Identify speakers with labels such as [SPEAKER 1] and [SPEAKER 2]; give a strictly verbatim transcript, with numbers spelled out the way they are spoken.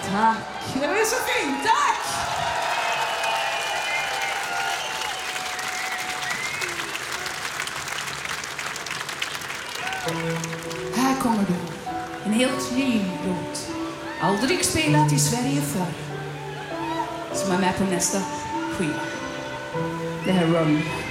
[SPEAKER 1] Tack. Det var så fint, tack! Här kommer du. En helt ny låt. Aldrig spelat i Sverige förr. Som är med på nästa skiva. Det här Run.